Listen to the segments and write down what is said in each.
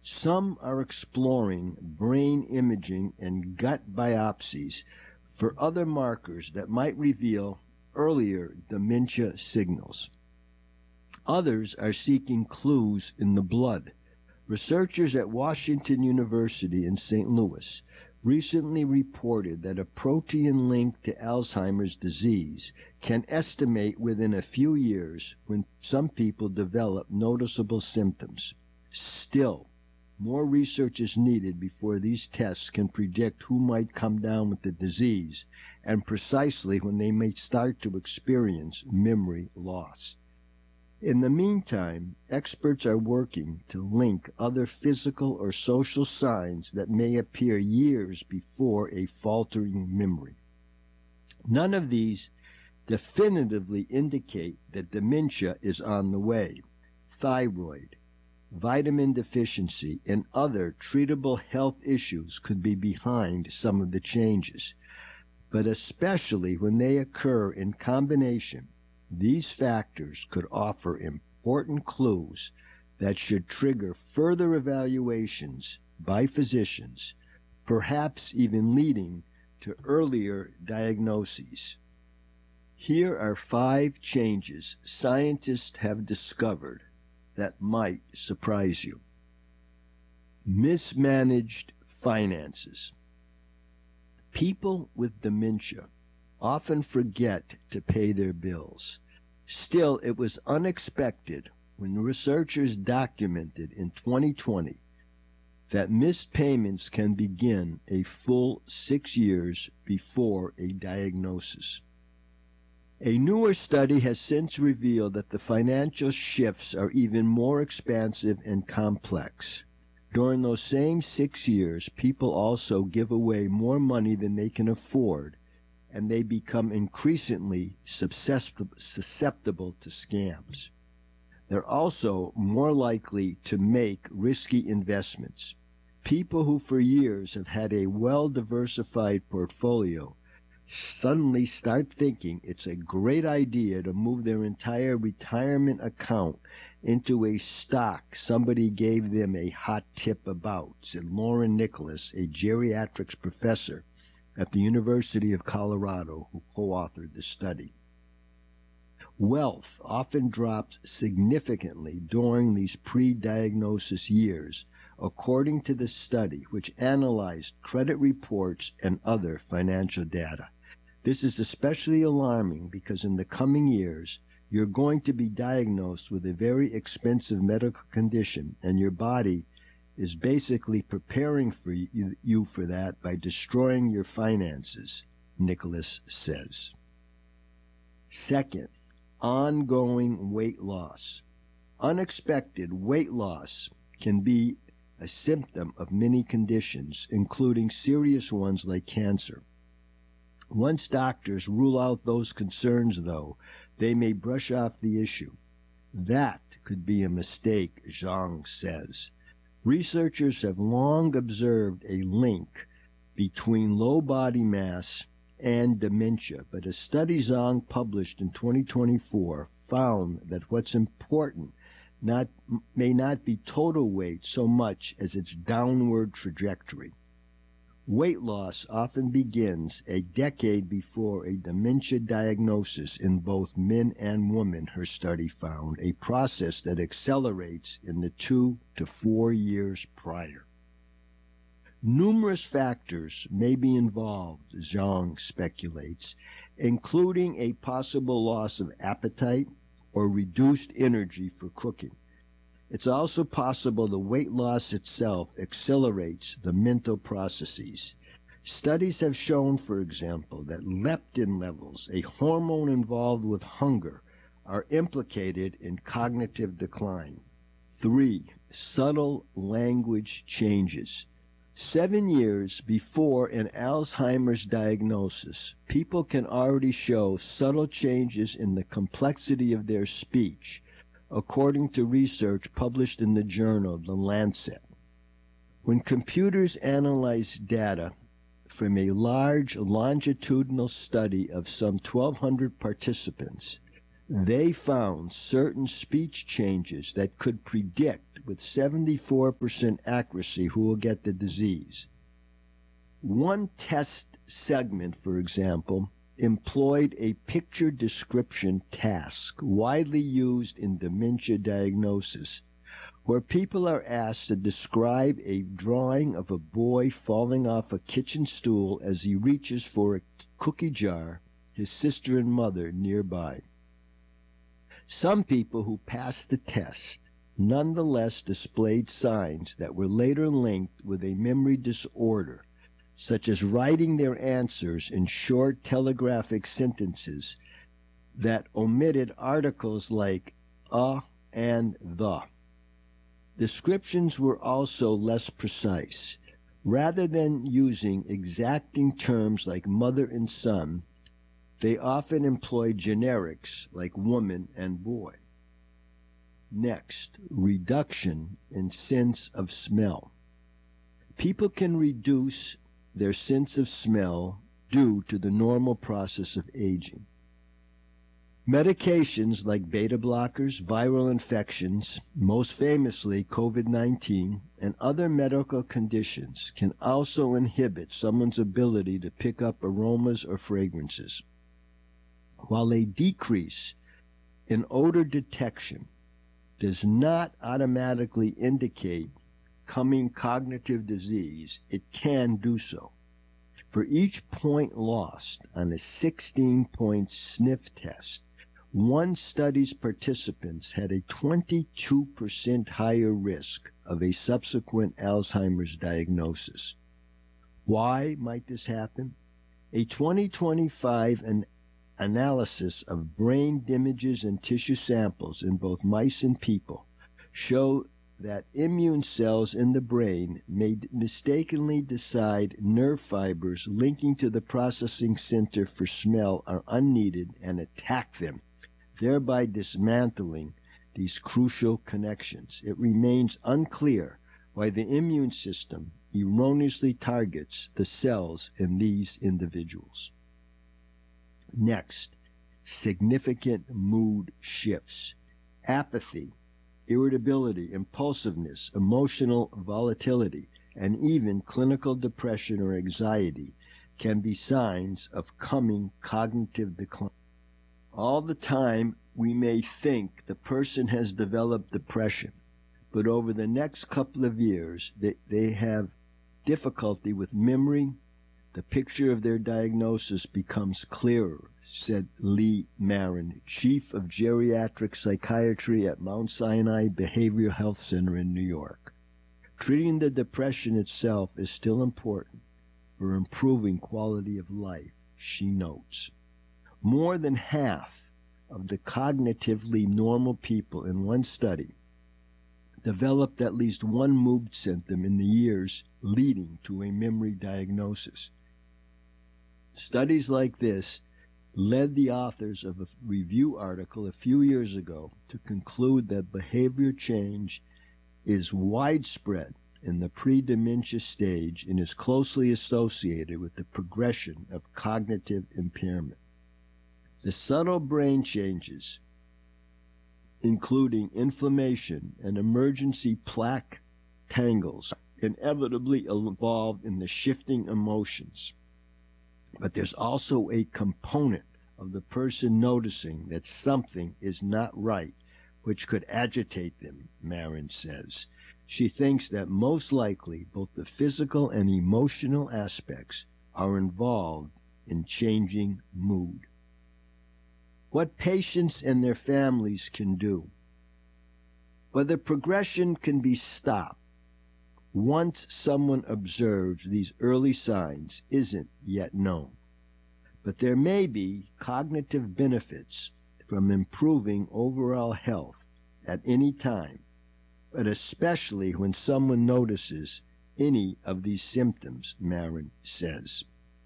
Some are exploring brain imaging and gut biopsies for other markers that might reveal earlier dementia signals. Others are seeking clues in the blood. Researchers at Washington University in St. Louis recently reported that a protein linked to Alzheimer's disease can estimate within a few years when some people develop noticeable symptoms. Still, more research is needed before these tests can predict who might come down with the disease and precisely when they may start to experience memory loss. In the meantime, experts are working to link other physical or social signs that may appear years before a faltering memory. None of these definitively indicate that dementia is on the way. Thyroid, vitamin deficiency, and other treatable health issues could be behind some of the changes. But especially when they occur in combination, these factors could offer important clues that should trigger further evaluations by physicians, perhaps even leading to earlier diagnoses. Here are 5 changes scientists have discovered that might surprise you. Mismanaged finances. People with dementia often forget to pay their bills. Still, it was unexpected when researchers documented in 2020 that missed payments can begin a full 6 years before a diagnosis. A newer study has since revealed that the financial shifts are even more expansive and complex. During those same 6 years, people also give away more money than they can afford, and they become increasingly susceptible to scams. They're also more likely to make risky investments. People who for years have had a well-diversified portfolio suddenly start thinking it's a great idea to move their entire retirement account into a stock somebody gave them a hot tip about, said Lauren Nicholas, a geriatrics professor at the University of Colorado who co-authored the study. Wealth often drops significantly during these pre-diagnosis years, according to the study, which analyzed credit reports and other financial data. This is especially alarming because in the coming years, you're going to be diagnosed with a very expensive medical condition, and your body is basically preparing for you for that by destroying your finances, Nicholas says. Second, ongoing weight loss. Unexpected weight loss can be a symptom of many conditions, including serious ones like cancer. Once doctors rule out those concerns, though, they may brush off the issue. That could be a mistake, Zhang says. Researchers have long observed a link between low body mass and dementia, but a study Zhang published in 2024 found that what's important may not be total weight so much as its downward trajectory. Weight loss often begins a decade before a dementia diagnosis in both men and women, her study found, a process that accelerates in the 2 to 4 years prior. Numerous factors may be involved, Zhang speculates, including a possible loss of appetite or reduced energy for cooking. It's also possible the weight loss itself accelerates the mental processes. Studies have shown, for example, that leptin levels, a hormone involved with hunger, are implicated in cognitive decline. 3. Subtle language changes. 7 years before an Alzheimer's diagnosis, people can already show subtle changes in the complexity of their speech, according to research published in the journal The Lancet. When computers analyze data from a large longitudinal study of some 1,200 participants, they found certain speech changes that could predict predict with 74% accuracy who will get the disease. One test segment, for example, employed a picture description task widely used in dementia diagnosis, where people are asked to describe a drawing of a boy falling off a kitchen stool as he reaches for a cookie jar, his sister and mother nearby. Some people who passed the test nonetheless displayed signs that were later linked with a memory disorder, such as writing their answers in short telegraphic sentences that omitted articles like and the. Descriptions were also less precise. Rather than using exacting terms like mother and son, they often employed generics like woman and boy. Next, reduction in sense of smell. People can reduce their sense of smell due to the normal process of aging. Medications like beta blockers, viral infections, most famously COVID-19, and other medical conditions can also inhibit someone's ability to pick up aromas or fragrances. While a decrease in odor detection does not automatically indicate coming cognitive disease, it can do so. For each point lost on a 16-point sniff test, one study's participants had a 22% higher risk of a subsequent Alzheimer's diagnosis. Why might this happen? A 2025 analysis of brain images and tissue samples in both mice and people show that immune cells in the brain may mistakenly decide nerve fibers linking to the processing center for smell are unneeded and attack them, thereby dismantling these crucial connections. It remains unclear why the immune system erroneously targets the cells in these individuals. Next, significant mood shifts. Apathy, irritability, impulsiveness, emotional volatility, and even clinical depression or anxiety can be signs of coming cognitive decline. All the time we may think the person has developed depression, but over the next couple of years they have difficulty with memory. The picture of their diagnosis becomes clearer, said Lee Marin, Chief of Geriatric Psychiatry at Mount Sinai Behavioral Health Center in New York. Treating the depression itself is still important for improving quality of life, she notes. More than half of the cognitively normal people in one study developed at least one mood symptom in the years leading to a memory diagnosis. Studies like this led the authors of a review article a few years ago to conclude that behavior change is widespread in the pre-dementia stage and is closely associated with the progression of cognitive impairment. The subtle brain changes, including inflammation and emergency plaque tangles, inevitably involved in the shifting emotions. But there's also a component of the person noticing that something is not right, which could agitate them, Marin says. She thinks that most likely both the physical and emotional aspects are involved in changing mood. What patients and their families can do. Whether progression can be stopped once someone observes these early signs isn't yet known. But there may be cognitive benefits from improving overall health at any time, but especially when someone notices any of these symptoms, Marin says.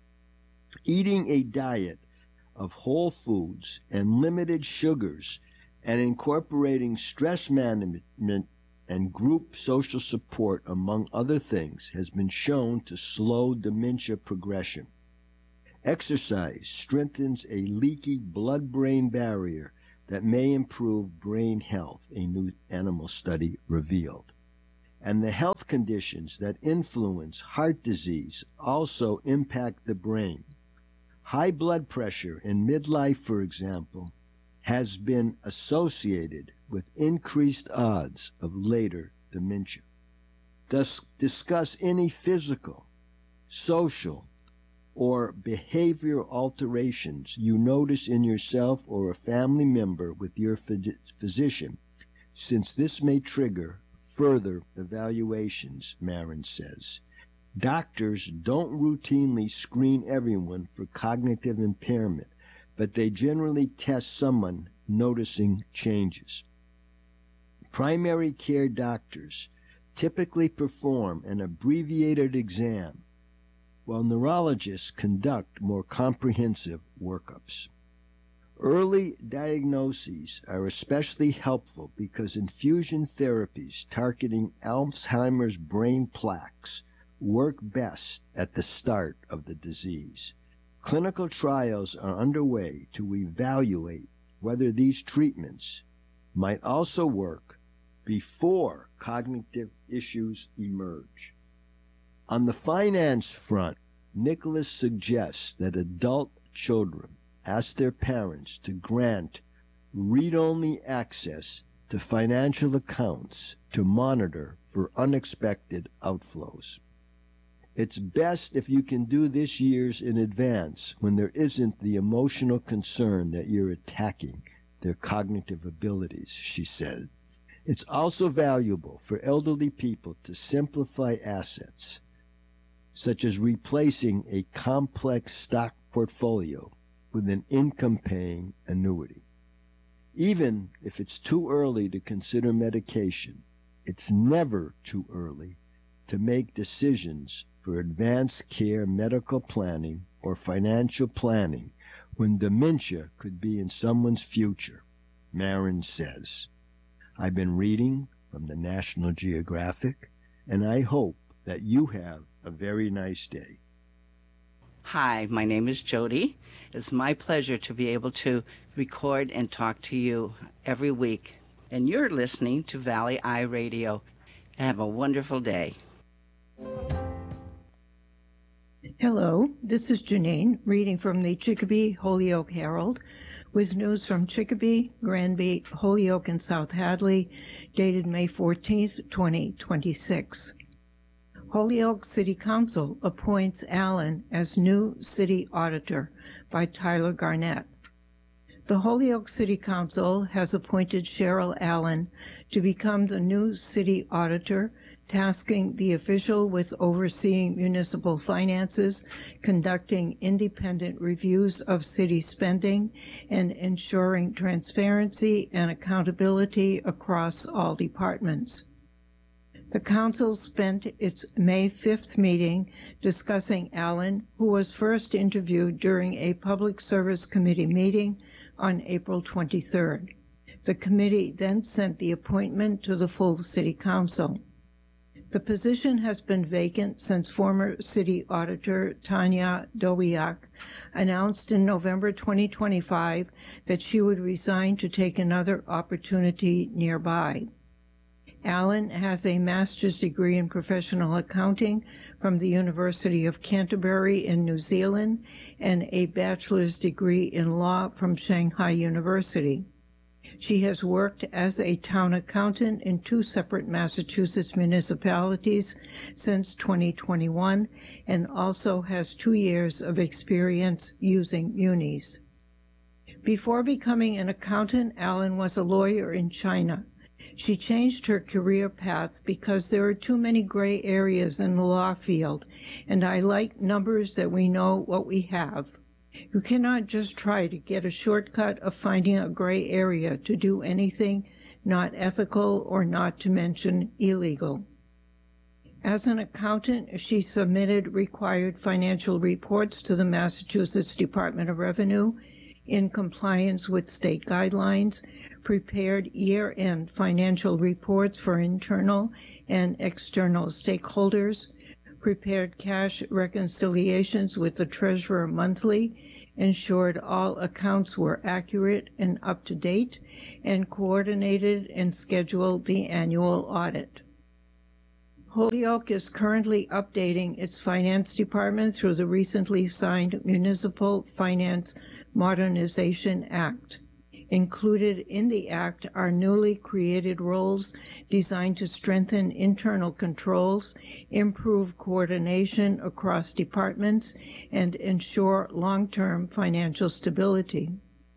Eating a diet of whole foods and limited sugars and incorporating stress management and group social support, among other things, has been shown to slow dementia progression. Exercise strengthens a leaky blood-brain barrier that may improve brain health, a new animal study revealed. And the health conditions that influence heart disease also impact the brain. High blood pressure in midlife, for example, has been associated with increased odds of later dementia. Thus, discuss any physical, social, or behavioral alterations you notice in yourself or a family member with your physician, since this may trigger further evaluations, Marin says. Doctors don't routinely screen everyone for cognitive impairment, but they generally test someone noticing changes. Primary care doctors typically perform an abbreviated exam, while neurologists conduct more comprehensive workups. Early diagnoses are especially helpful because infusion therapies targeting Alzheimer's brain plaques work best at the start of the disease. Clinical trials are underway to evaluate whether these treatments might also work before cognitive issues emerge. On the finance front, Nicholas suggests that adult children ask their parents to grant read-only access to financial accounts to monitor for unexpected outflows. It's best if you can do this years in advance when there isn't the emotional concern that you're attacking their cognitive abilities, she said. It's also valuable for elderly people to simplify assets, such as replacing a complex stock portfolio with an income-paying annuity. Even if it's too early to consider medication, it's never too early to make decisions for advanced care medical planning or financial planning when dementia could be in someone's future, Marin says. I've been reading from the National Geographic, and I hope that you have a very nice day. Hi, my name is Jody. It's my pleasure to be able to record and talk to you every week. And you're listening to Valley Eye Radio. Have a wonderful day. Hello, this is Janine reading from the Chicopee Holyoke Herald with news from Chicopee, Granby, Holyoke, and South Hadley, dated May 14th, 2026. Holyoke City Council appoints Allen as new city auditor by Tyler Garnett. The Holyoke City Council has appointed Cheryl Allen to become the new city auditor, tasking the official with overseeing municipal finances, conducting independent reviews of city spending, and ensuring transparency and accountability across all departments. The council spent its May 5th meeting discussing Allen, who was first interviewed during a Public Service Committee meeting on April 23rd. The committee then sent the appointment to the full city council. The position has been vacant since former city auditor Tanya Dowiak announced in November 2025 that she would resign to take another opportunity nearby. Allen has a master's degree in professional accounting from the University of Canterbury in New Zealand and a bachelor's degree in law from Shanghai University. She has worked as a town accountant in 2 separate Massachusetts municipalities since 2021 and also has 2 years of experience using munis. Before becoming an accountant, Allen was a lawyer in China. She changed her career path because there are too many gray areas in the law field, and I like numbers that we know what we have. You cannot just try to get a shortcut of finding a gray area to do anything not ethical or not to mention illegal. As an accountant, she submitted required financial reports to the Massachusetts Department of Revenue in compliance with state guidelines, prepared year-end financial reports for internal and external stakeholders, prepared cash reconciliations with the treasurer monthly, ensured all accounts were accurate and up to date, and coordinated and scheduled the annual audit. Holyoke is currently updating its finance department through the recently signed Municipal Finance Modernization Act. Included in the act are newly created roles designed to strengthen internal controls, improve coordination across departments, and ensure long-term financial stability.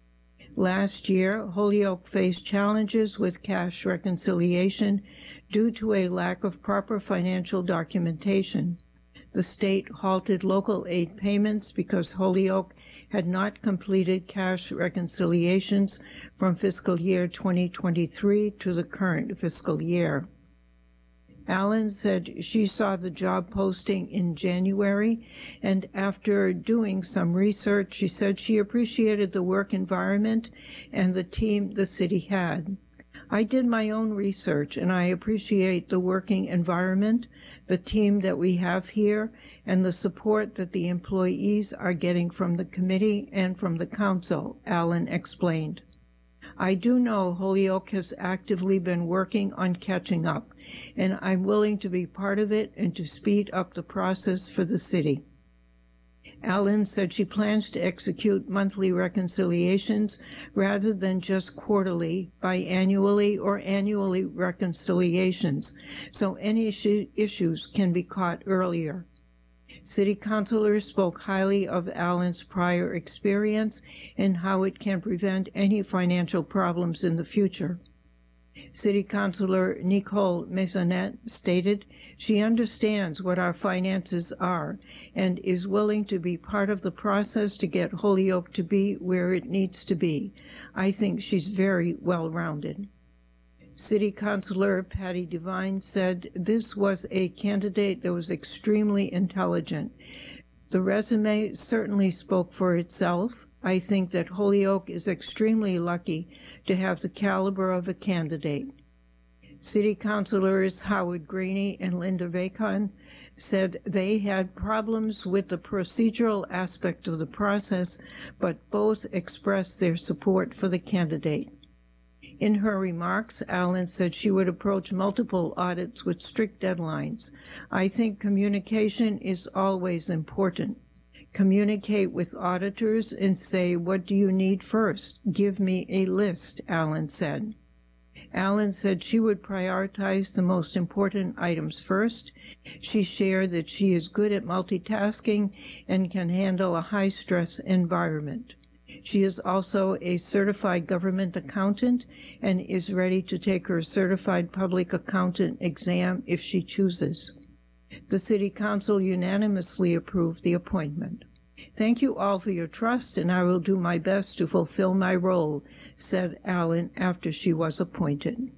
Last year, Holyoke faced challenges with cash reconciliation due to a lack of proper financial documentation. The state halted local aid payments because Holyoke had not completed cash reconciliations from fiscal year 2023 to the current fiscal year. Allen said she saw the job posting in January, and after doing some research, she said she appreciated the work environment and the team the city had. I did my own research, and I appreciate the working environment, the team that we have here, and the support that the employees are getting from the committee and from the council, Allen explained. I do know Holyoke has actively been working on catching up, and I'm willing to be part of it and to speed up the process for the city. Allen said she plans to execute monthly reconciliations rather than just quarterly, biannually, or annually reconciliations, so any issues can be caught earlier. City councilors spoke highly of Allen's prior experience and how it can prevent any financial problems in the future. City Councilor Nicole Maisonette stated she understands what our finances are and is willing to be part of the process to get Holyoke to be where it needs to be. I think she's very well-rounded. City Councilor Patty Devine said this was a candidate that was extremely intelligent. The resume certainly spoke for itself. I think that Holyoke is extremely lucky to have the caliber of a candidate. City Councilors Howard Graney and Linda Vacon said they had problems with the procedural aspect of the process, but both expressed their support for the candidate. In her remarks, Allen said she would approach multiple audits with strict deadlines. I think communication is always important. Communicate with auditors and say, what do you need first? Give me a list, Allen said. Allen said she would prioritize the most important items first. She shared that she is good at multitasking and can handle a high-stress environment. She is also a certified government accountant and is ready to take her certified public accountant exam if she chooses. The City Council unanimously approved the appointment. Thank you all for your trust, and I will do my best to fulfill my role, said Allen after she was appointed.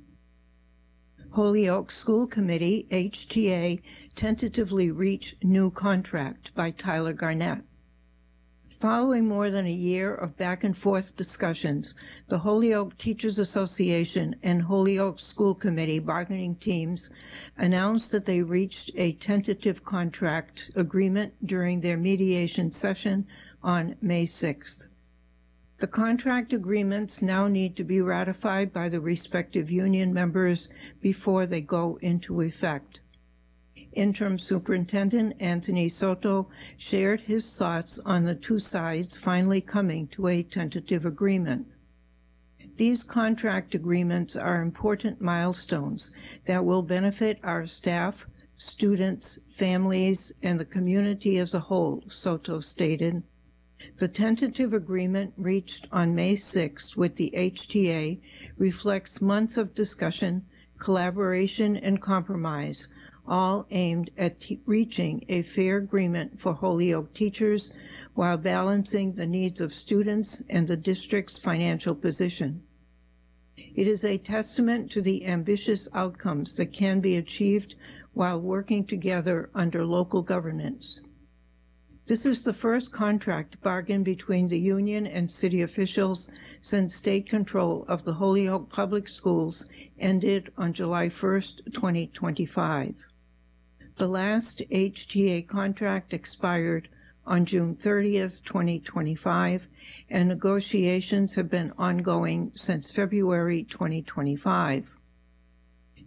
Holyoke School Committee, HTA, tentatively reached new contract by Tyler Garnett. Following more than a year of back-and-forth discussions, the Holyoke Teachers Association and Holyoke School Committee bargaining teams announced that they reached a tentative contract agreement during their mediation session on May 6th. The contract agreements now need to be ratified by the respective union members before they go into effect. Interim Superintendent Anthony Soto shared his thoughts on the two sides finally coming to a tentative agreement. These contract agreements are important milestones that will benefit our staff, students, families, and the community as a whole, Soto stated. The tentative agreement reached on May 6 with the HTA reflects months of discussion, collaboration, and compromise, all aimed at reaching a fair agreement for Holyoke teachers while balancing the needs of students and the district's financial position. It is a testament to the ambitious outcomes that can be achieved while working together under local governance. This is the first contract bargain between the union and city officials since state control of the Holyoke Public Schools ended on July 1st, 2025. The last HTA contract expired on June 30th, 2025, and negotiations have been ongoing since February 2025.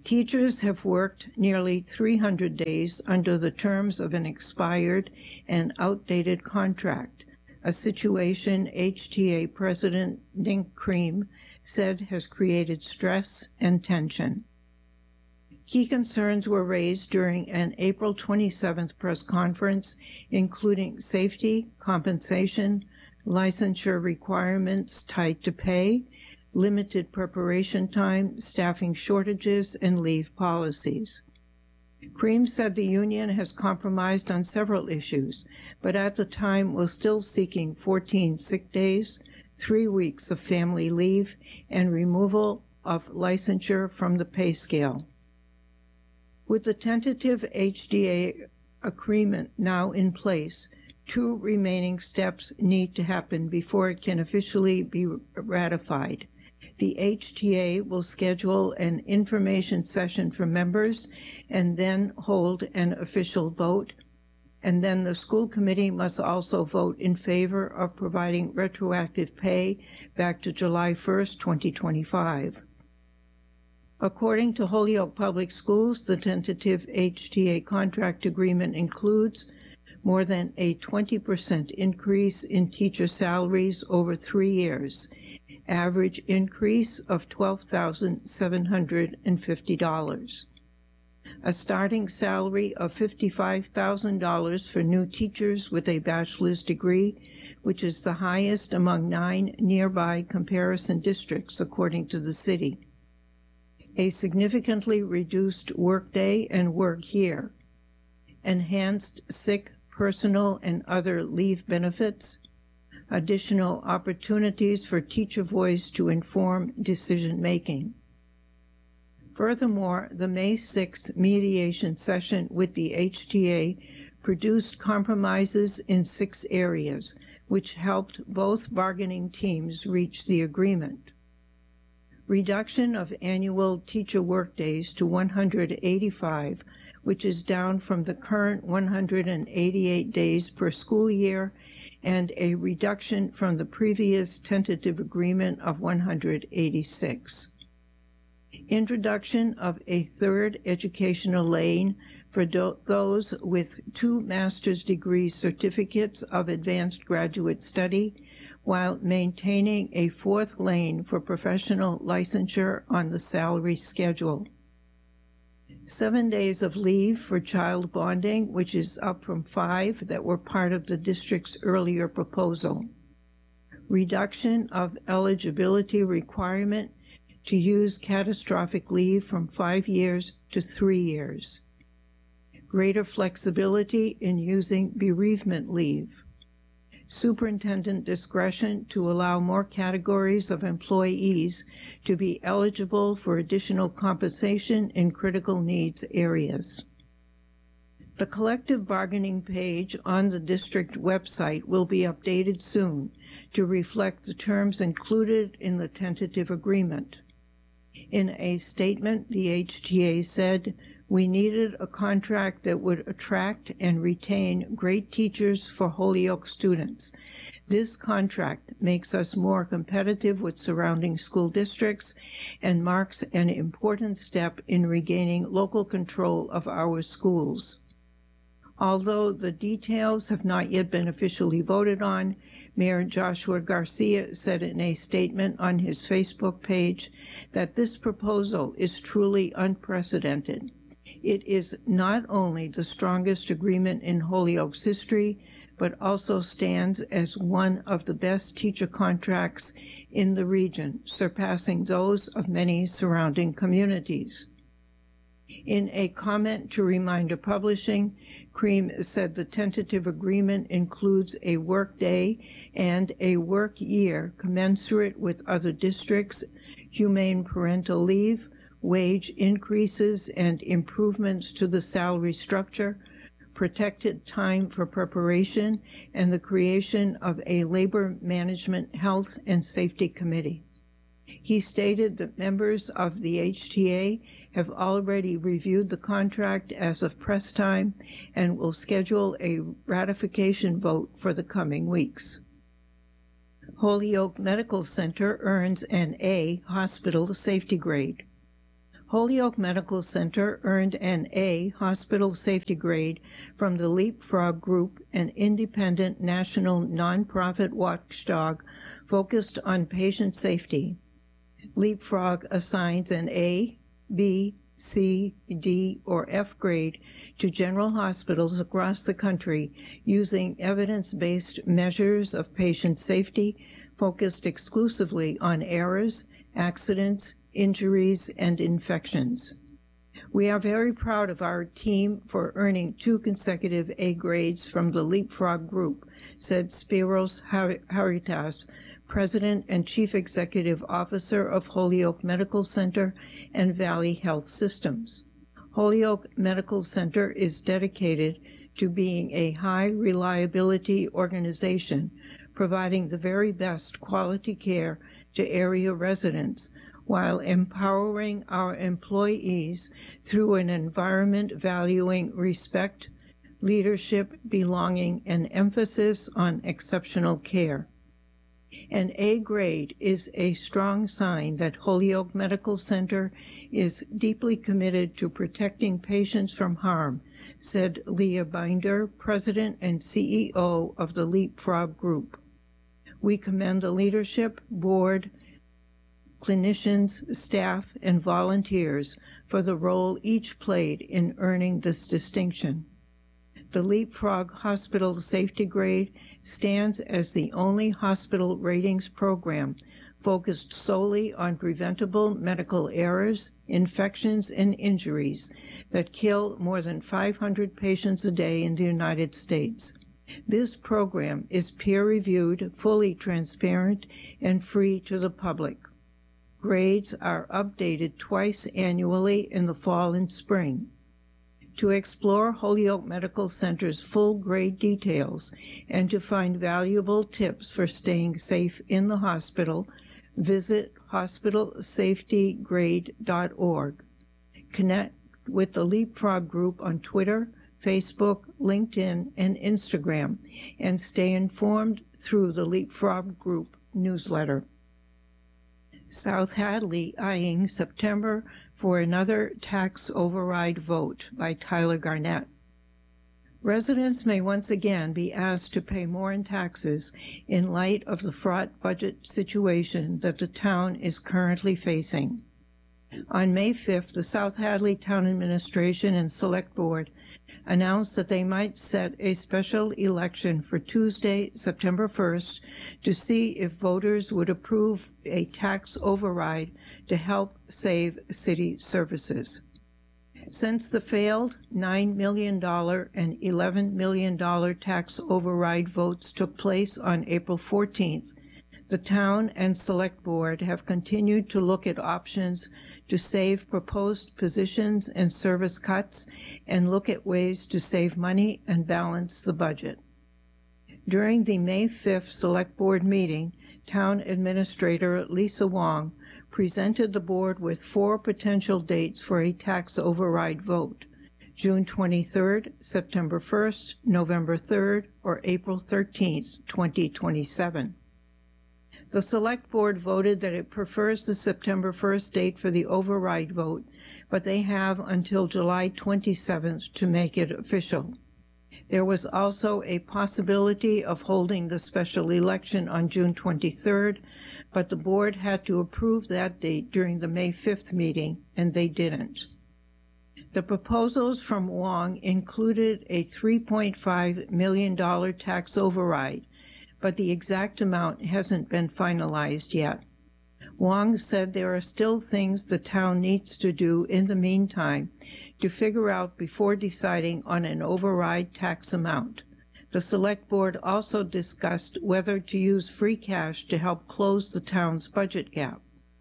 Teachers have worked nearly 300 days under the terms of an expired and outdated contract, a situation HTA President Dink Cream said has created stress and tension. Key concerns were raised during an April 27th press conference, including safety, compensation, licensure requirements tied to pay, limited preparation time, staffing shortages, and leave policies. Cream said the union has compromised on several issues, but at the time was still seeking 14 sick days, 3 weeks of family leave, and removal of licensure from the pay scale. With the tentative HTA agreement now in place, 2 remaining steps need to happen before it can officially be ratified. The HTA will schedule an information session for members and then hold an official vote, and then the school committee must also vote in favor of providing retroactive pay back to July 1st, 2025. According to Holyoke Public Schools, the tentative HTA contract agreement includes more than a 20% increase in teacher salaries over 3 years, average increase of $12,750. A starting salary of $55,000 for new teachers with a bachelor's degree, which is the highest among 9 nearby comparison districts, according to the city. A significantly reduced workday and work year, enhanced sick, personal, and other leave benefits, additional opportunities for teacher voice to inform decision-making. Furthermore, the May 6th mediation session with the HTA produced compromises in 6 areas, which helped both bargaining teams reach the agreement. Reduction of annual teacher workdays to 185, which is down from the current 188 days per school year, and a reduction from the previous tentative agreement of 186. Introduction of a 3rd educational lane for those with 2 master's degree certificates of advanced graduate study, while maintaining a 4th lane for professional licensure on the salary schedule. 7 days of leave for child bonding, which is up from 5 that were part of the district's earlier proposal. Reduction of eligibility requirement to use catastrophic leave from 5 years to 3 years. Greater flexibility in using bereavement leave. Superintendent discretion to allow more categories of employees to be eligible for additional compensation in critical needs areas. The collective bargaining page on the district website will be updated soon to reflect the terms included in the tentative agreement. In a statement, the HTA said, "We needed a contract that would attract and retain great teachers for Holyoke students. This contract makes us more competitive with surrounding school districts and marks an important step in regaining local control of our schools." Although the details have not yet been officially voted on, Mayor Joshua Garcia said in a statement on his Facebook page that this proposal is truly unprecedented. It is not only the strongest agreement in Holyoke's history, but also stands as one of the best teacher contracts in the region, surpassing those of many surrounding communities. In a comment to Reminder Publishing, Cream said the tentative agreement includes a work day and a work year commensurate with other districts, humane parental leave, wage increases and improvements to the salary structure, protected time for preparation, and the creation of a labor management, health, and safety committee. He stated that members of the HTA have already reviewed the contract as of press time and will schedule a ratification vote for the coming weeks. Holyoke Medical Center earns an A hospital safety grade. Holyoke Medical Center earned an A hospital safety grade from the Leapfrog Group, an independent national nonprofit watchdog focused on patient safety. Leapfrog assigns an A, B, C, D, or F grade to general hospitals across the country using evidence-based measures of patient safety focused exclusively on errors, accidents, injuries, and infections. We are very proud of our team for earning 2 consecutive A grades from the Leapfrog Group, said Spiros Haritas, President and Chief Executive Officer of Holyoke Medical Center and Valley Health Systems. Holyoke Medical Center is dedicated to being a high reliability organization, providing the very best quality care to area residents while empowering our employees through an environment valuing respect, leadership, belonging, and emphasis on exceptional care. An A grade is a strong sign that Holyoke Medical Center is deeply committed to protecting patients from harm, said Leah Binder, President and CEO of the Leapfrog Group. We commend the leadership, board, clinicians, staff, and volunteers for the role each played in earning this distinction. The Leapfrog Hospital Safety Grade stands as the only hospital ratings program focused solely on preventable medical errors, infections, and injuries that kill more than 500 patients a day in the United States. This program is peer-reviewed, fully transparent, and free to the public. Grades are updated twice annually in the fall and spring. To explore Holyoke Medical Center's full grade details and to find valuable tips for staying safe in the hospital, visit hospitalsafetygrade.org. Connect with the Leapfrog Group on Twitter, Facebook, LinkedIn, and Instagram, and stay informed through the Leapfrog Group newsletter. South Hadley eyeing September for another tax override vote by Tyler Garnett. Residents may once again be asked to pay more in taxes in light of the fraught budget situation that the town is currently facing. On May 5th, the South Hadley Town Administration and Select Board announced that they might set a special election for Tuesday, September 1st, to see if voters would approve a tax override to help save city services. Since the failed $9 million and $11 million tax override votes took place on April 14th, the Town and Select Board have continued to look at options to save proposed positions and service cuts and look at ways to save money and balance the budget. During the May 5th Select Board meeting, Town Administrator Lisa Wong presented the board with 4 potential dates for a tax override vote: June 23rd, September 1st, November 3rd, or April 13th, 2027. The Select Board voted that it prefers the September 1st date for the override vote, but they have until July 27th to make it official. There was also a possibility of holding the special election on June 23rd, but the board had to approve that date during the May 5th meeting, and they didn't. The proposals from Wong included a $3.5 million tax override, but the exact amount hasn't been finalized yet. Wong said there are still things the town needs to do in the meantime to figure out before deciding on an override tax amount. The Select Board also discussed whether to use free cash to help close the town's budget gap.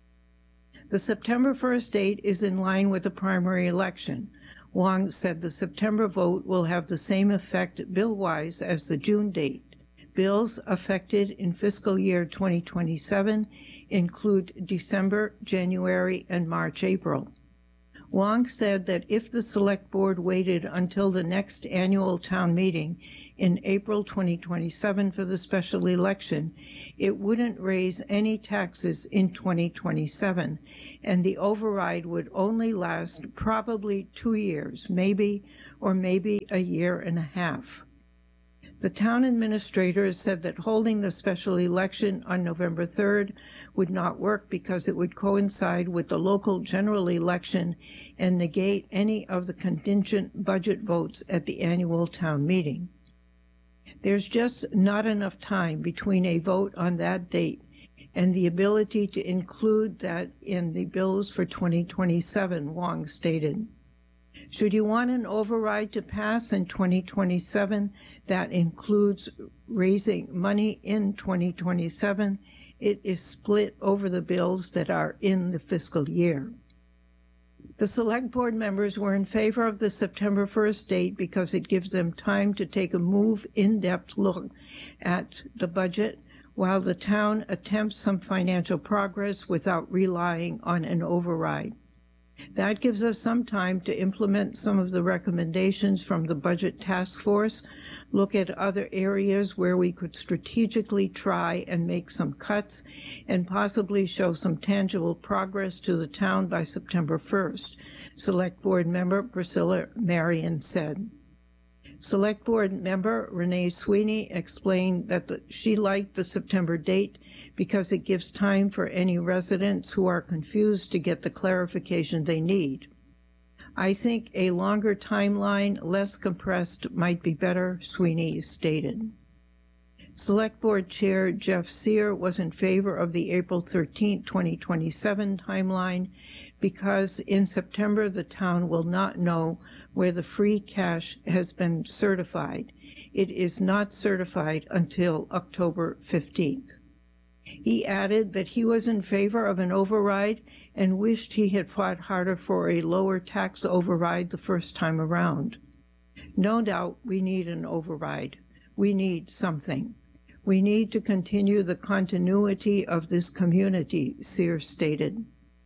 The September 1st date is in line with the primary election. Wong said the September vote will have the same effect bill-wise as the June date. Bills affected in fiscal year 2027 include December, January, and March, April. Wong said that if the Select Board waited until the next annual town meeting in April 2027 for the special election, it wouldn't raise any taxes in 2027, and the override would only last probably 2 years, maybe a year and a half. The town administrator said that holding the special election on November 3rd would not work because it would coincide with the local general election and negate any of the contingent budget votes at the annual town meeting. There's just not enough time between a vote on that date and the ability to include that in the bills for 2027, Wong stated. Should you want an override to pass in 2027 that includes raising money in 2027, it is split over the bills that are in the fiscal year. The Select Board members were in favor of the September 1st date because it gives them time to take a in-depth look at the budget while the town attempts some financial progress without relying on an override. That gives us some time to implement some of the recommendations from the Budget Task Force, look at other areas where we could strategically try and make some cuts, and possibly show some tangible progress to the town by September 1st, Select Board member Priscilla Marion said. Select Board member Renee Sweeney explained that she liked the September date because it gives time for any residents who are confused to get the clarification they need. I think a longer timeline, less compressed, might be better, Sweeney stated. Select Board Chair Jeff Sear was in favor of the April 13, 2027 timeline because in September the town will not know where the free cash has been certified. It is not certified until October 15th. He added that he was in favor of an override and wished he had fought harder for a lower tax override the first time around. No doubt we need an override. We need something. We need to continue the continuity of this community, Sear stated.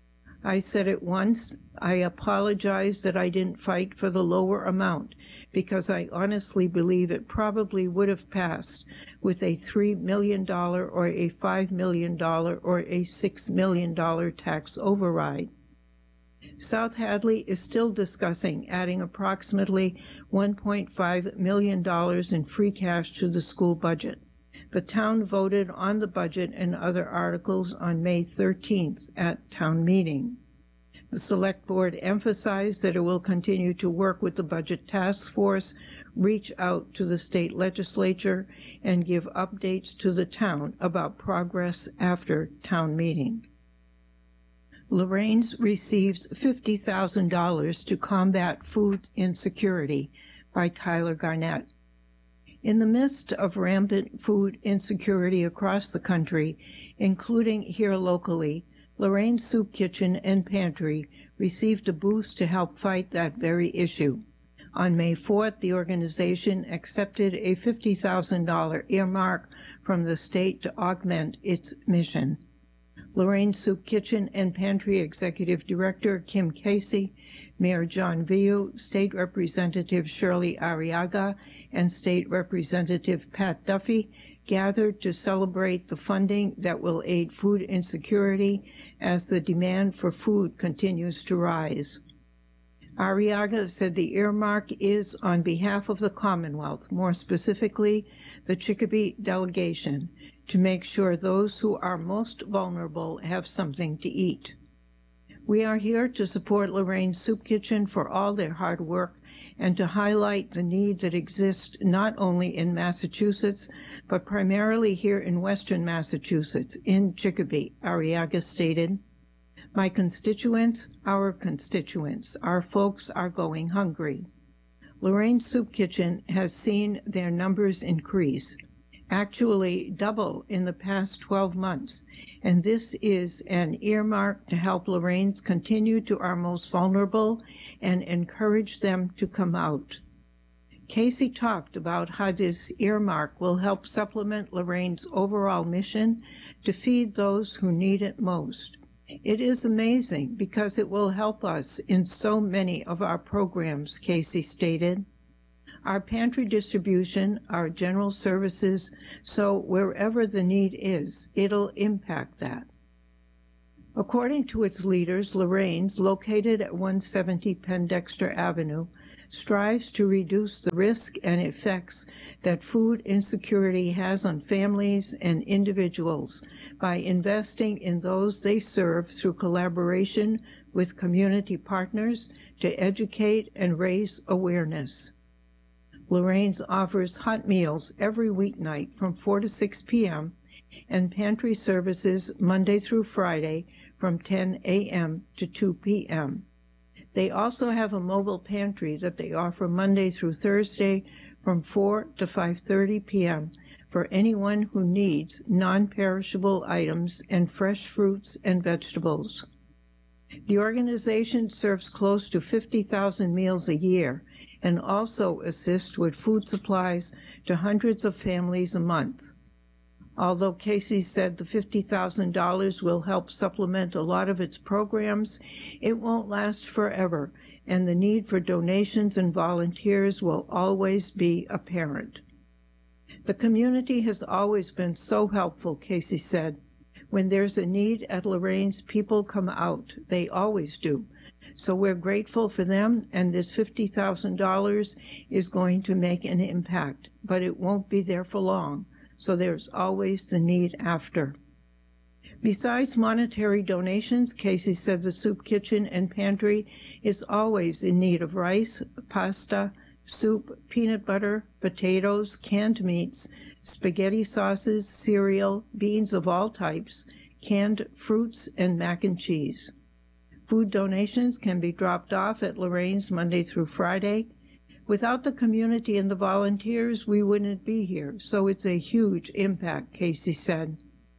I said it once, I apologize that I didn't fight for the lower amount because I honestly believe it probably would have passed with a $3 million or a $5 million or a $6 million tax override. South Hadley is still discussing adding approximately $1.5 million in free cash to the school budget. The town voted on the budget and other articles on May 13th at town meeting. The Select Board emphasized that it will continue to work with the Budget Task Force, reach out to the state legislature, and give updates to the town about progress after town meeting. Lorraine's receives $50,000 to combat food insecurity by Tyler Garnett. In the midst of rampant food insecurity across the country, including here locally, Lorraine's Soup Kitchen and Pantry received a boost to help fight that very issue. On May 4th, the organization accepted a $50,000 earmark from the state to augment its mission. Lorraine's Soup Kitchen and Pantry Executive Director Kim Casey, Mayor John Viu, State Representative Shirley Arriaga, and State Representative Pat Duffy gathered to celebrate the funding that will aid food insecurity as the demand for food continues to rise. Arriaga said the earmark is on behalf of the Commonwealth, more specifically the Chicopee delegation, to make sure those who are most vulnerable have something to eat. We are here to support Lorraine's Soup Kitchen for all their hard work and to highlight the need that exists not only in Massachusetts, but primarily here in Western Massachusetts, in Chicopee, Arriaga stated. My constituents, our folks are going hungry. Lorraine's Soup Kitchen has seen their numbers increase, actually double in the past 12 months, and this is an earmark to help Lorraine's continue to our most vulnerable and encourage them to come out. Casey talked about how this earmark will help supplement Lorraine's overall mission to feed those who need it most. It is amazing because it will help us in so many of our programs, Casey stated. Our pantry distribution, our general services, so wherever the need is, it'll impact that. According to its leaders, Lorraine's, located at 170 Pendexter Avenue, strives to reduce the risk and effects that food insecurity has on families and individuals by investing in those they serve through collaboration with community partners to educate and raise awareness. Lorraine's offers hot meals every weeknight from 4 to 6 p.m. and pantry services Monday through Friday from 10 a.m. to 2 p.m. They also have a mobile pantry that they offer Monday through Thursday from 4 to 5:30 p.m. for anyone who needs non-perishable items and fresh fruits and vegetables. The organization serves close to 50,000 meals a year and also assists with food supplies to hundreds of families a month. Although Casey said the $50,000 will help supplement a lot of its programs, it won't last forever, and the need for donations and volunteers will always be apparent. The community has always been so helpful, Casey said. When there's a need at Lorraine's, people come out. They always do. So we're grateful for them, and this $50,000 is going to make an impact, but it won't be there for long. So there's always the need after. Besides monetary donations, Casey said the soup kitchen and pantry is always in need of rice, pasta, soup, peanut butter, potatoes, canned meats, spaghetti sauces, cereal, beans of all types, canned fruits, and mac and cheese. Food donations can be dropped off at Lorraine's Monday through Friday. Without the community and the volunteers, we wouldn't be here, so it's a huge impact, Casey said.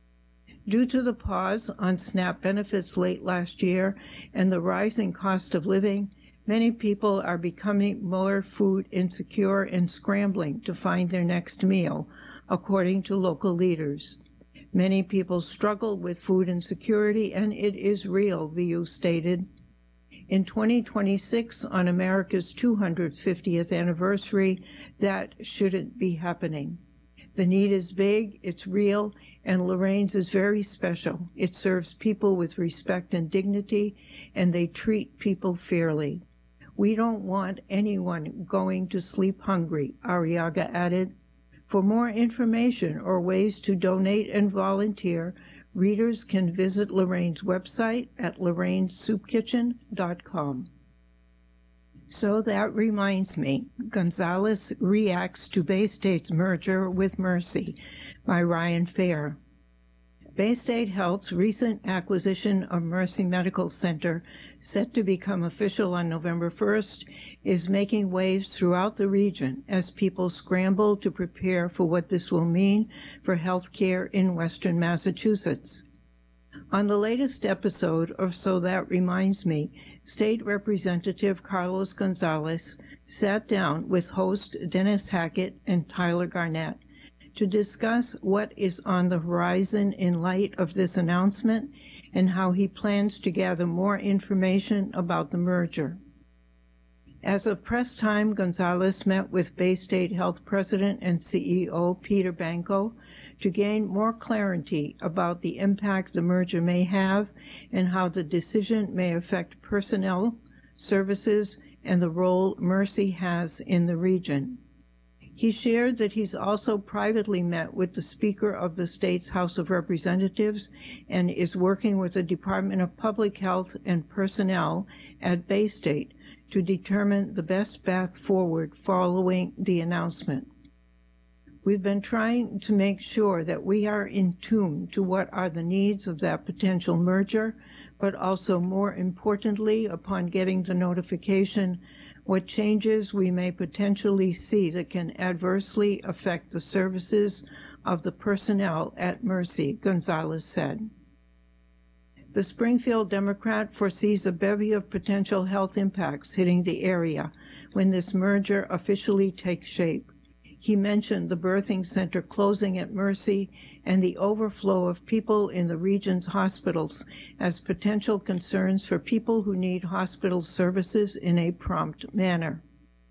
Due to the pause on SNAP benefits late last year and the rising cost of living, many people are becoming more food insecure and scrambling to find their next meal, according to local leaders. Many people struggle with food insecurity, and it is real, VU stated. In 2026, on America's 250th anniversary, that shouldn't be happening. The need is big, it's real, and Lorraine's is very special. It serves people with respect and dignity, and they treat people fairly. We don't want anyone going to sleep hungry, Arriaga added. For more information or ways to donate and volunteer, readers can visit Lorraine's website at lorrainesoupkitchen.com. So that reminds me, Gonzalez reacts to Bay State's merger with Mercy by Ryan Fair. Bay State Health's recent acquisition of Mercy Medical Center, set to become official on November 1st, is making waves throughout the region as people scramble to prepare for what this will mean for health care in Western Massachusetts. On the latest episode of So That Reminds Me, State Representative Carlos Gonzalez sat down with host Dennis Hackett and Tyler Garnett to discuss what is on the horizon in light of this announcement and how he plans to gather more information about the merger. As of press time, Gonzalez met with Bay State Health President and CEO Peter Banco to gain more clarity about the impact the merger may have and how the decision may affect personnel, services, and the role Mercy has in the region. He shared that he's also privately met with the Speaker of the state's House of Representatives and is working with the Department of Public Health and personnel at Bay State to determine the best path forward following the announcement. We've been trying to make sure that we are in tune to what are the needs of that potential merger, but also more importantly, upon getting the notification, what changes we may potentially see that can adversely affect the services of the personnel at Mercy, Gonzalez said. The Springfield Democrat foresees a bevy of potential health impacts hitting the area when this merger officially takes shape. He mentioned the birthing center closing at Mercy and the overflow of people in the region's hospitals as potential concerns for people who need hospital services in a prompt manner.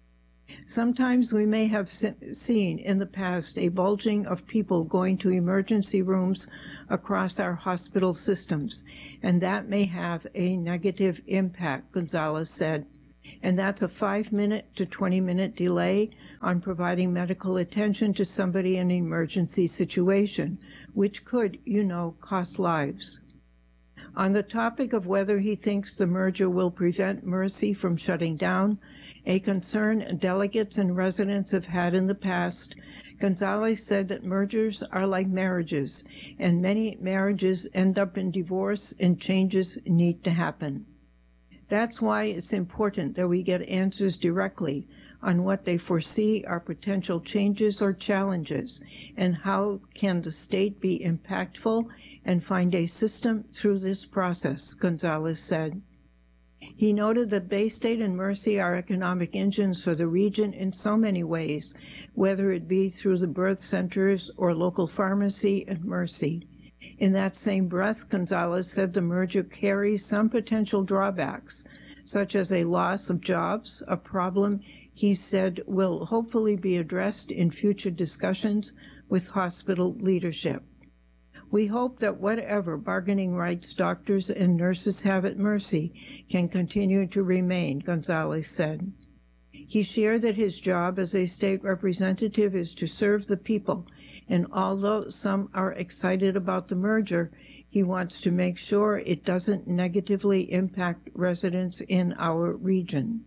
Sometimes we may have seen in the past a bulging of people going to emergency rooms across our hospital systems, and that may have a negative impact, Gonzalez said. And that's a 5-minute to 20-minute delay on providing medical attention to somebody in an emergency situation, which could, cost lives. On the topic of whether he thinks the merger will prevent Mercy from shutting down, a concern delegates and residents have had in the past, Gonzalez said that mergers are like marriages, and many marriages end up in divorce and changes need to happen. That's why it's important that we get answers directly on what they foresee are potential changes or challenges, and how can the state be impactful and find a system through this process, Gonzalez said. He noted that Bay State and Mercy are economic engines for the region in so many ways, whether it be through the birth centers or local pharmacy at Mercy. In that same breath, Gonzalez said the merger carries some potential drawbacks, such as a loss of jobs, a problem he said will hopefully be addressed in future discussions with hospital leadership. We hope that whatever bargaining rights doctors and nurses have at Mercy can continue to remain, Gonzalez said. He shared that his job as a state representative is to serve the people, and although some are excited about the merger, he wants to make sure it doesn't negatively impact residents in our region.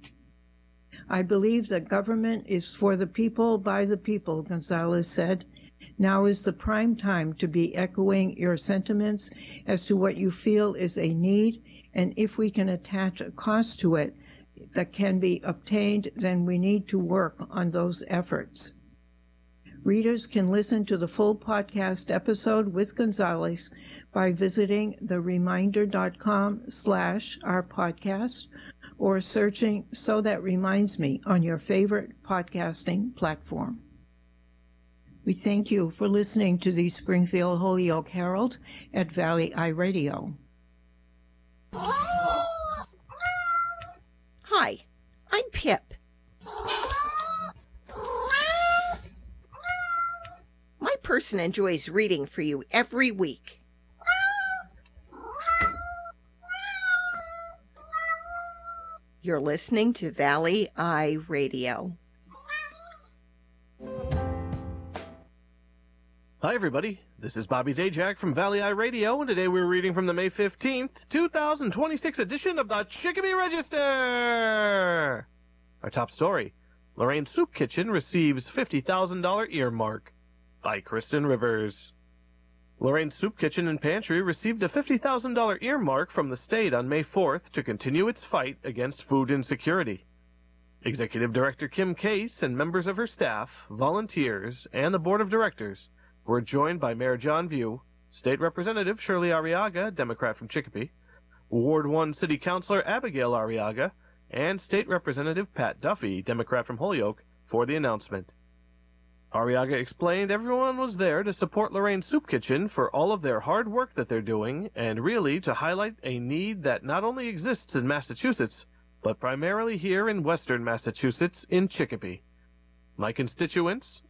I believe that government is for the people, by the people, Gonzalez said. Now is the prime time to be echoing your sentiments as to what you feel is a need, and if we can attach a cost to it that can be obtained, then we need to work on those efforts. Readers can listen to the full podcast episode with Gonzalez by visiting thereminder.com/our podcast or searching So That Reminds Me on your favorite podcasting platform. We thank you for listening to the Springfield Holyoke Herald at Valley Eye Radio. Hi, I'm Pip. My person enjoys reading for you every week. You're listening to Valley Eye Radio. Hi, everybody. This is Bobby Zajac from Valley Eye Radio, and today we're reading from the May 15th, 2026 edition of the Chicopee Register. Our top story, Lorain Soup Kitchen receives $50,000 earmark, by Kristen Rivers. Lorain Soup Kitchen and Pantry received a $50,000 earmark from the state on May 4th to continue its fight against food insecurity. Executive Director Kim Case and members of her staff, volunteers, and the Board of Directors were joined by Mayor John View, State Representative Shirley Arriaga, Democrat from Chicopee, Ward 1 City Councilor Abigail Arriaga, and State Representative Pat Duffy, Democrat from Holyoke, for the announcement. Arriaga explained everyone was there to support Lorain Soup Kitchen for all of their hard work that they're doing, and really to highlight a need that not only exists in Massachusetts, but primarily here in western Massachusetts in Chicopee. My constituents,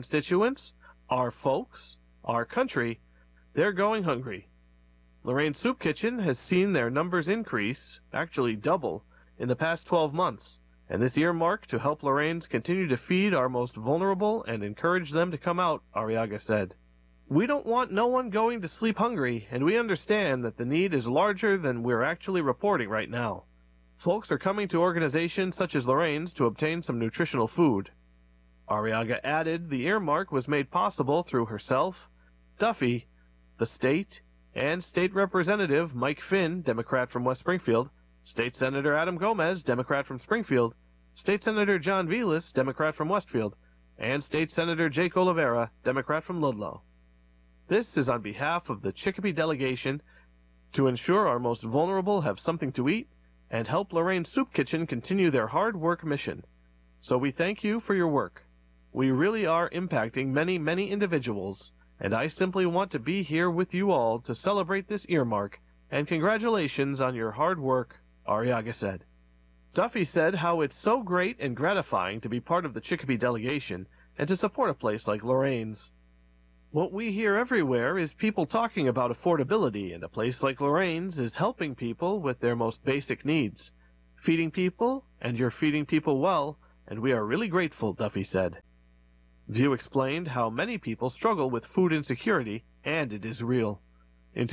our folks, our country, they're going hungry. Lorain Soup Kitchen has seen their numbers increase, actually double, in the past 12 months, and this earmark to help Lorains continue to feed our most vulnerable and encourage them to come out, Arriaga said. We don't want no one going to sleep hungry, and we understand that the need is larger than we're actually reporting right now. Folks are coming to organizations such as Lorain's to obtain some nutritional food. Arriaga added the earmark was made possible through herself, Duffy, the state, and State Representative Mike Finn, Democrat from West Springfield, State Senator Adam Gomez, Democrat from Springfield, State Senator John Velas, Democrat from Westfield, and State Senator Jake Oliveira, Democrat from Ludlow. This is on behalf of the Chicopee delegation to ensure our most vulnerable have something to eat and help Lorain Soup Kitchen continue their hard work mission. So we thank you for your work. We really are impacting many, many individuals, and I simply want to be here with you all to celebrate this earmark, and congratulations on your hard work, Arriaga said. Duffy said how it's so great and gratifying to be part of the Chicopee delegation and to support a place like Lorraine's. What we hear everywhere is people talking about affordability, and a place like Lorraine's is helping people with their most basic needs. Feeding people, and you're feeding people well, and we are really grateful, Duffy said. View explained how many people struggle with food insecurity, and it is real. In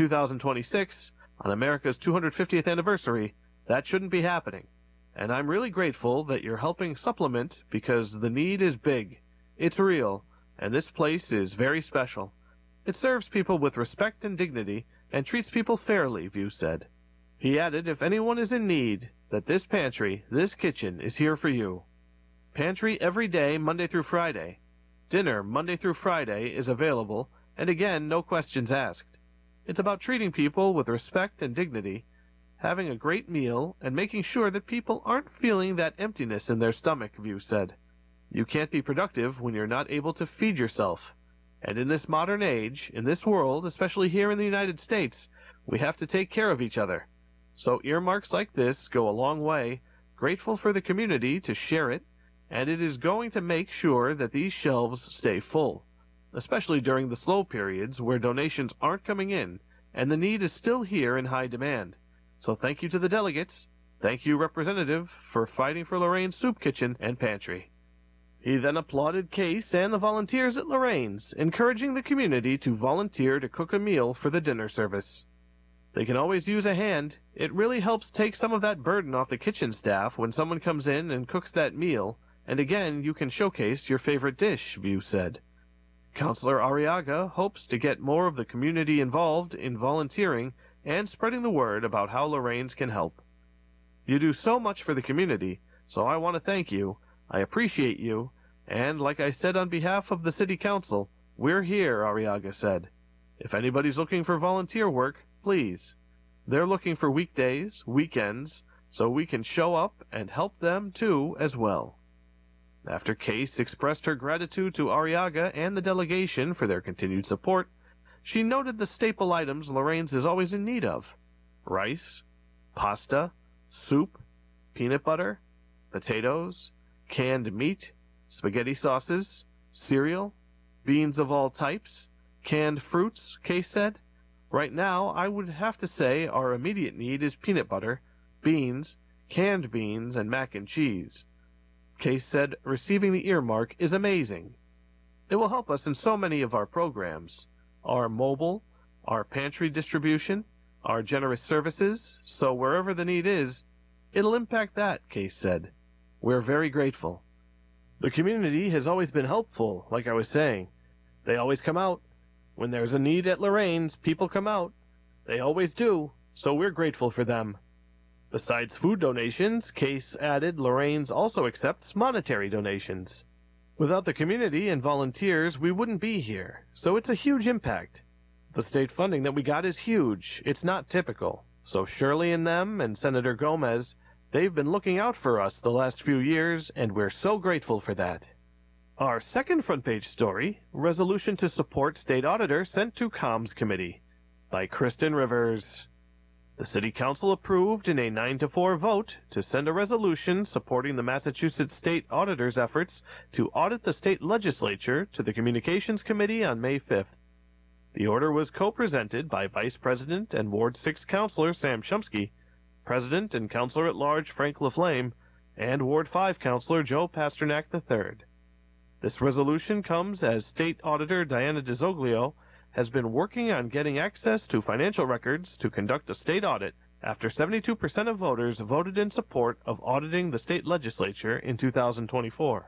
2026, on America's 250th anniversary, that shouldn't be happening. And I'm really grateful that you're helping supplement because the need is big. It's real, and this place is very special. It serves people with respect and dignity and treats people fairly, View said. He added if anyone is in need, that this pantry, this kitchen, is here for you. Pantry every day, Monday through Friday. Dinner, Monday through Friday, is available, and again, no questions asked. It's about treating people with respect and dignity, having a great meal, and making sure that people aren't feeling that emptiness in their stomach, View said. You can't be productive when you're not able to feed yourself. And in this modern age, in this world, especially here in the United States, we have to take care of each other. So earmarks like this go a long way, grateful for the community to share it, and it is going to make sure that these shelves stay full, especially during the slow periods where donations aren't coming in, and the need is still here in high demand. So thank you to the delegates. Thank you, Representative, for fighting for Lorraine's Soup Kitchen and Pantry. He then applauded Case and the volunteers at Lorraine's, encouraging the community to volunteer to cook a meal for the dinner service. They can always use a hand. It really helps take some of that burden off the kitchen staff when someone comes in and cooks that meal, and again you can showcase your favorite dish, View said. Councilor Arriaga hopes to get more of the community involved in volunteering and spreading the word about how Lorraine's can help. You do so much for the community, so I want to thank you. I appreciate you, and like I said on behalf of the City Council, we're here, Arriaga said. If anybody's looking for volunteer work, please. They're looking for weekdays, weekends, so we can show up and help them too as well. After Case expressed her gratitude to Arriaga and the delegation for their continued support, she noted the staple items Lorraine's is always in need of: rice, pasta, soup, peanut butter, potatoes, canned meat, spaghetti sauces, cereal, beans of all types, canned fruits, Case said. Right now, I would have to say our immediate need is peanut butter, beans, canned beans, and mac and cheese. Case said receiving the earmark is amazing. It will help us in so many of our programs, our mobile, our pantry distribution, our generous services, so wherever the need is, it'll impact that, Case said. We're very grateful. The community has always been helpful, like I was saying. They always come out. When there's a need at Lorraine's, people come out. They always do, so we're grateful for them. Besides food donations, Case added Lorraine's also accepts monetary donations. Without the community and volunteers, we wouldn't be here, so it's a huge impact. The state funding that we got is huge. It's not typical. So Shirley and them and Senator Gomez, they've been looking out for us the last few years, and we're so grateful for that. Our second front page story, Resolution to Support State Auditor Sent to Comms Committee, by Kristen Rivers. The City Council approved in a 9-4 vote to send a resolution supporting the Massachusetts State Auditor's efforts to audit the state legislature to the Communications Committee on May 5th. The order was co-presented by Vice President and Ward 6 Councilor Sam Chomsky, President and Councilor-at-Large Frank LaFlame, and Ward 5 Councilor Joe Pasternak III. This resolution comes as State Auditor Diana DiZoglio has been working on getting access to financial records to conduct a state audit after 72% of voters voted in support of auditing the state legislature in 2024.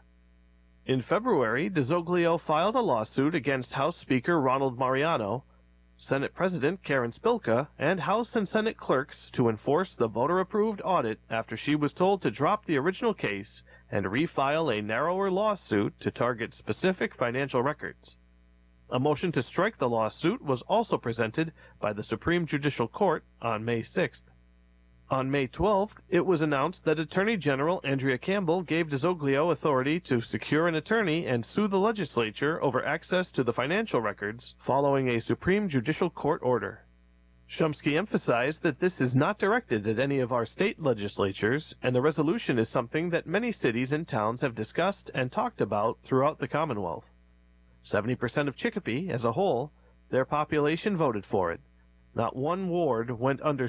In February, DiZoglio filed a lawsuit against House Speaker Ronald Mariano, Senate President Karen Spilka, and House and Senate clerks to enforce the voter-approved audit after she was told to drop the original case and refile a narrower lawsuit to target specific financial records. A motion to strike the lawsuit was also presented by the Supreme Judicial Court on May 6th. On May 12th, it was announced that Attorney General Andrea Campbell gave DeZoglio authority to secure an attorney and sue the legislature over access to the financial records following a Supreme Judicial Court order. Chomsky emphasized that this is not directed at any of our state legislatures, and the resolution is something that many cities and towns have discussed and talked about throughout the Commonwealth. 70% of Chicopee, as a whole, their population voted for it. Not one ward went under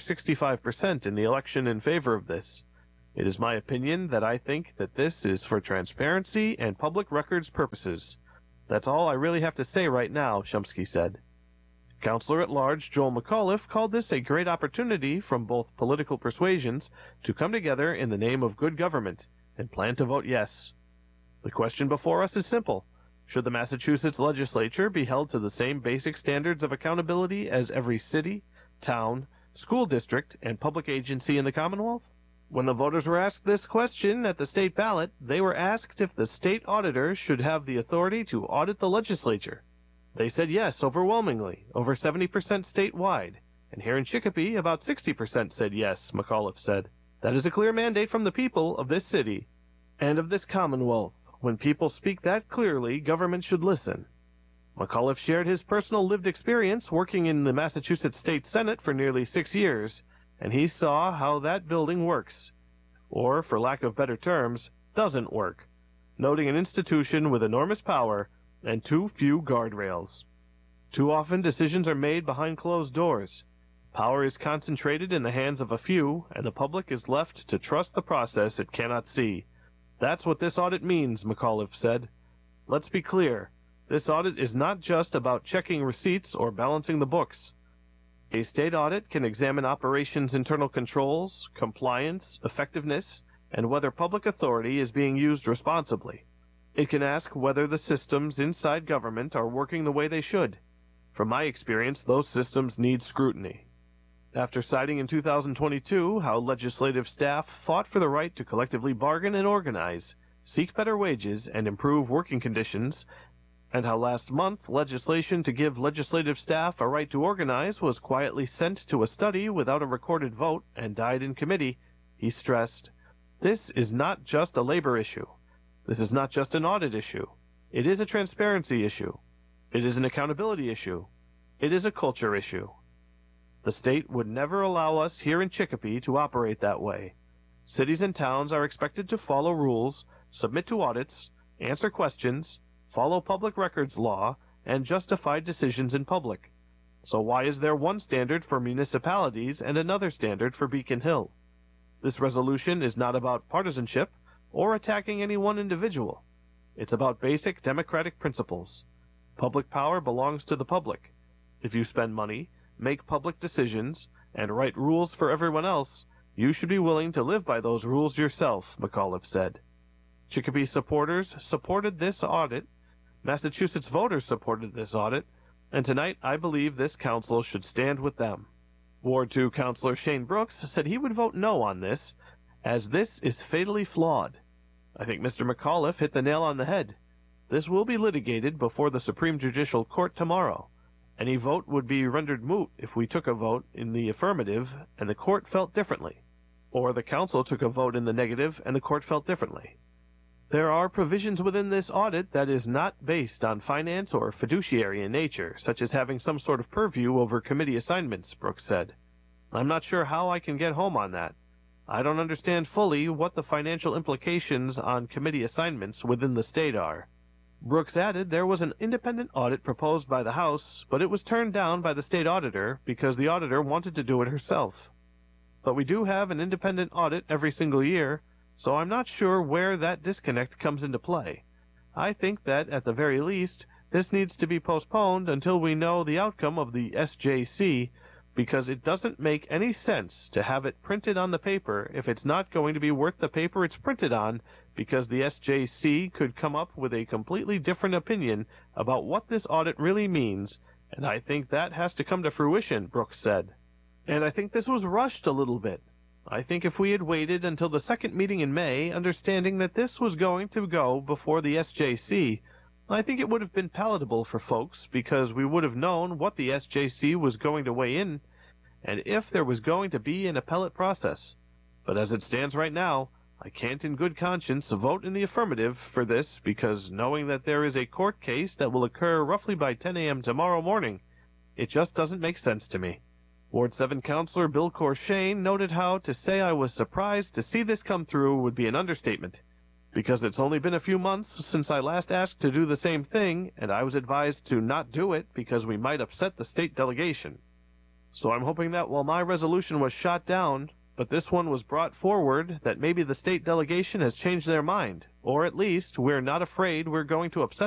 65% in the election in favor of this. It is my opinion that I think that this is for transparency and public records purposes. That's all I really have to say right now, Chomsky said. Counselor-at-Large Joel McAuliffe called this a great opportunity from both political persuasions to come together in the name of good government and plan to vote yes. The question before us is simple. Should the Massachusetts legislature be held to the same basic standards of accountability as every city, town, school district, and public agency in the Commonwealth? When the voters were asked this question at the state ballot, they were asked if the state auditor should have the authority to audit the legislature. They said yes overwhelmingly, over 70% statewide, and here in Chicopee, about 60% said yes, McAuliffe said. That is a clear mandate from the people of this city and of this Commonwealth. When people speak that clearly, government should listen. McAuliffe shared his personal lived experience working in the Massachusetts State Senate for nearly 6 years, and he saw how that building works, or, for lack of better terms, doesn't work, noting an institution with enormous power and too few guardrails. Too often decisions are made behind closed doors. Power is concentrated in the hands of a few, and the public is left to trust the process it cannot see. That's what this audit means, McAuliffe said. Let's be clear. This audit is not just about checking receipts or balancing the books. A state audit can examine operations' internal controls, compliance, effectiveness, and whether public authority is being used responsibly. It can ask whether the systems inside government are working the way they should. From my experience, those systems need scrutiny. After citing in 2022 how legislative staff fought for the right to collectively bargain and organize, seek better wages, and improve working conditions, and how last month legislation to give legislative staff a right to organize was quietly sent to a study without a recorded vote and died in committee, he stressed, "This is not just a labor issue. This is not just an audit issue. It is a transparency issue. It is an accountability issue. It is a culture issue. The state would never allow us here in Chicopee to operate that way. Cities and towns are expected to follow rules, submit to audits, answer questions, follow public records law, and justify decisions in public. So why is there one standard for municipalities and another standard for Beacon Hill? This resolution is not about partisanship or attacking any one individual. It's about basic democratic principles. Public power belongs to the public. If you spend money, make public decisions, and write rules for everyone else, you should be willing to live by those rules yourself, McAuliffe said. Chicopee supporters supported this audit, Massachusetts voters supported this audit, and tonight I believe this council should stand with them. Ward 2 Councilor Shane Brooks said he would vote no on this, as this is fatally flawed. I think Mr. McAuliffe hit the nail on the head. This will be litigated before the Supreme Judicial Court tomorrow. Any vote would be rendered moot if we took a vote in the affirmative and the court felt differently, or the council took a vote in the negative and the court felt differently. There are provisions within this audit that is not based on finance or fiduciary in nature, such as having some sort of purview over committee assignments, Brooks said. I'm not sure how I can get home on that. I don't understand fully what the financial implications on committee assignments within the state are. Brooks added there was an independent audit proposed by the House, but it was turned down by the state auditor because the auditor wanted to do it herself. But we do have an independent audit every single year, so I'm not sure where that disconnect comes into play. I think that, at the very least, this needs to be postponed until we know the outcome of the SJC, because it doesn't make any sense to have it printed on the paper if it's not going to be worth the paper it's printed on, because the SJC could come up with a completely different opinion about what this audit really means, and I think that has to come to fruition, Brooks said. And I think this was rushed a little bit. I think if we had waited until the second meeting in May, understanding that this was going to go before the SJC, I think it would have been palatable for folks, because we would have known what the SJC was going to weigh in, and if there was going to be an appellate process. But as it stands right now, I can't in good conscience vote in the affirmative for this because knowing that there is a court case that will occur roughly by 10 a.m. tomorrow morning, it just doesn't make sense to me. Ward 7 Councilor Bill Corshane noted how to say I was surprised to see this come through would be an understatement, because it's only been a few months since I last asked to do the same thing, and I was advised to not do it because we might upset the state delegation. So I'm hoping that while my resolution was shot down, but this one was brought forward, that maybe the state delegation has changed their mind, or at least we're not afraid we're going to upset